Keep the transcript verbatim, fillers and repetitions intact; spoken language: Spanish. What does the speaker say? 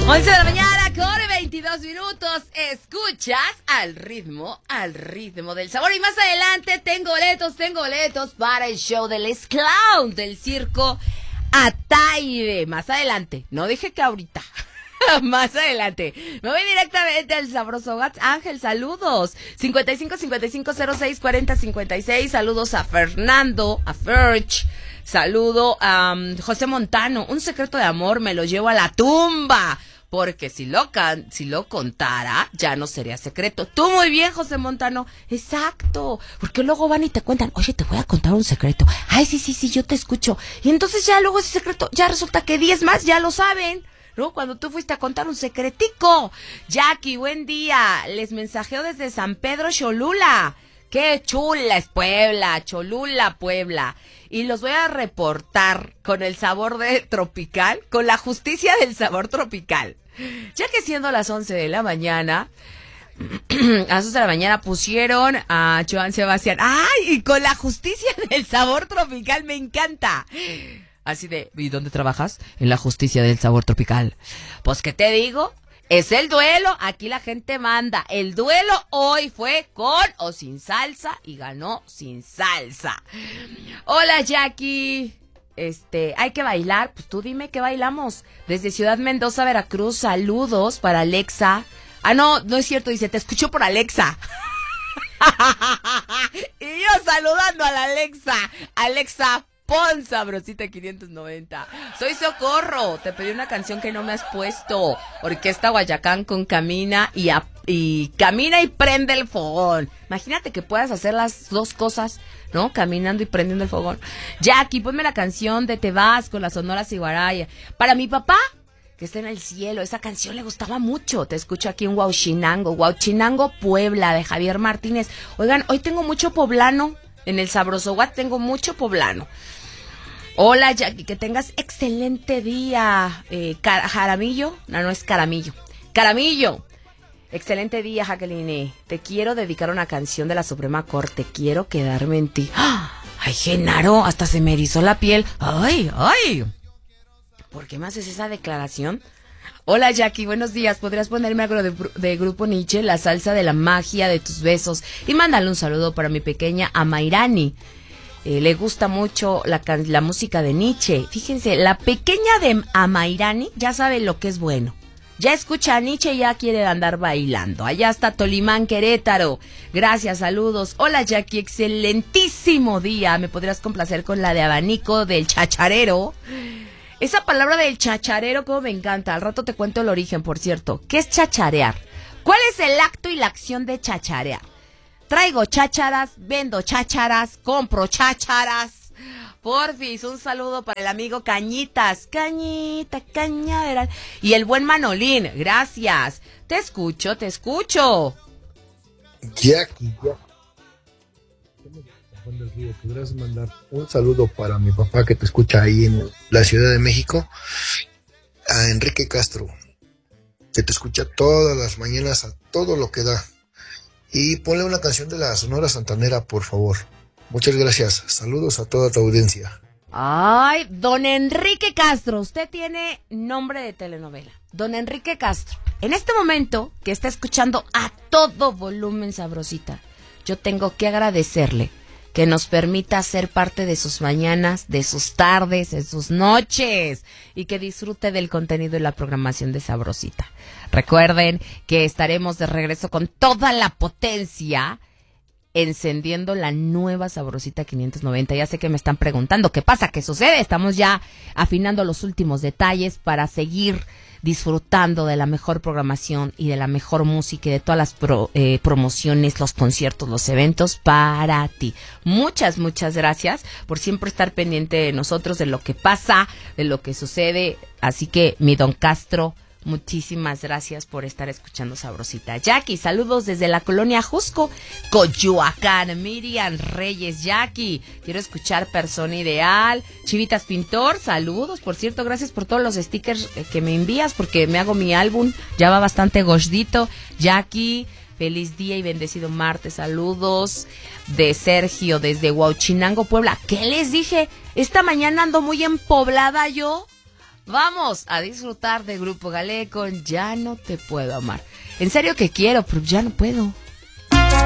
once de la mañana con veintidós minutos. Escuchas al ritmo, al ritmo del sabor. Y más adelante tengo boletos, tengo boletos para el show del Les Clown del circo Ataide. Más adelante, no dije que ahorita. Más adelante. Me voy directamente al sabroso WhatsApp. Ángel, saludos. cincuenta y cinco, cincuenta y cinco, cero seis, cuarenta, cincuenta y seis. Saludos a Fernando, a Ferch. Saludo a um, José Montano. Un secreto de amor me lo llevo a la tumba. Porque si lo, can si lo contara, ya no sería secreto. Tú muy bien, José Montano. Exacto. Porque luego van y te cuentan, oye, te voy a contar un secreto. Ay, sí, sí, sí, yo te escucho. Y entonces ya luego ese secreto, ya resulta que diez más ya lo saben, ¿no? Cuando tú fuiste a contar un secretico. Jackie, buen día. Les mensajeo desde San Pedro Cholula. Qué chula es Puebla, Cholula, Puebla. Y los voy a reportar con el sabor de tropical, con la justicia del sabor tropical. Ya que siendo las once de la mañana, a las once de la mañana pusieron a Joan Sebastián. ¡Ay! Y con la justicia del sabor tropical, me encanta. Así de, ¿y dónde trabajas? En la justicia del sabor tropical. Pues, ¿qué te digo? Es el duelo, aquí la gente manda. El duelo hoy fue con o sin salsa y ganó sin salsa. Hola, Jackie. Este, hay que bailar, pues tú dime qué bailamos. Desde Ciudad Mendoza, Veracruz, saludos para Alexa. Ah, no, no es cierto, dice, te escucho por Alexa. Y yo saludando a la Alexa. Alexa, pon Sabrosita quinientos noventa. Soy Socorro, te pedí una canción que no me has puesto. Orquesta Guayacán con Camina y, a, y Camina y prende el fogón. Imagínate que puedas hacer las dos cosas, ¿no? Caminando y prendiendo el fogón. Jackie, ponme la canción de Te Vas con la Sonora Ciguaraya. Para mi papá, que está en el cielo, esa canción le gustaba mucho. Te escucho aquí en Huauchinango, Huauchinango, Puebla, de Javier Martínez. Oigan, hoy tengo mucho poblano. En el Sabroso What tengo mucho poblano. Hola, Jackie, que tengas excelente día. Eh, Jaramillo, no, no es Caramillo. Caramillo, excelente día, Jacqueline. Te quiero dedicar una canción de la Suprema Corte. Quiero quedarme en ti. ¡Ah! Ay, Genaro, hasta se me erizó la piel. Ay, ay. ¿Por qué me haces esa declaración? Hola, Jackie, buenos días. ¿Podrías ponerme algo de, de Grupo Nietzsche, La Salsa de la Magia de tus Besos? Y mándale un saludo para mi pequeña Amairani. Eh, le gusta mucho la, la música de Nietzsche. Fíjense, la pequeña de Amairani ya sabe lo que es bueno. Ya escucha a Nietzsche y ya quiere andar bailando. Allá está Tolimán, Querétaro. Gracias, saludos. Hola, Jackie, excelentísimo día. ¿Me podrías complacer con la de Abanico del Chacharero? Esa palabra del chacharero como me encanta. Al rato te cuento el origen, por cierto. ¿Qué es chacharear? ¿Cuál es el acto y la acción de chacharear? Traigo chácharas, vendo chácharas, compro chácharas. Porfis, un saludo para el amigo Cañitas. Cañita, cañaveral. Y el buen Manolín, gracias. Te escucho, te escucho. Jackie, Jackie. Del Río, ¿podrías mandar un saludo para mi papá que te escucha ahí en la Ciudad de México? A Enrique Castro, que te escucha todas las mañanas a todo lo que da. Y ponle una canción de la Sonora Santanera, por favor. Muchas gracias. Saludos a toda tu audiencia. Ay, don Enrique Castro, usted tiene nombre de telenovela. Don Enrique Castro, en este momento que está escuchando a todo volumen Sabrosita, yo tengo que agradecerle que nos permita ser parte de sus mañanas, de sus tardes, de sus noches, y que disfrute del contenido y la programación de Sabrosita. Recuerden que estaremos de regreso con toda la potencia, encendiendo la nueva Sabrosita quinientos noventa. Ya sé que me están preguntando qué pasa, qué sucede. Estamos ya afinando los últimos detalles para seguir disfrutando de la mejor programación y de la mejor música y de todas las pro, eh, promociones, los conciertos, los eventos para ti. Muchas, muchas gracias por siempre estar pendiente de nosotros, de lo que pasa, de lo que sucede. Así que, mi don Castro, muchísimas gracias por estar escuchando Sabrosita. Jackie, saludos desde la colonia Jusco, Coyoacán. Miriam Reyes, Jackie, quiero escuchar Persona Ideal. Chivitas Pintor, saludos. Por cierto, gracias por todos los stickers que me envías, porque me hago mi álbum, ya va bastante gordito. Jackie, feliz día y bendecido martes. Saludos de Sergio desde Huauchinango, Puebla. ¿Qué les dije? Esta mañana ando muy empoblada yo. Vamos a disfrutar de Grupo Galé con Ya no te puedo amar. En serio que quiero, pero ya no puedo.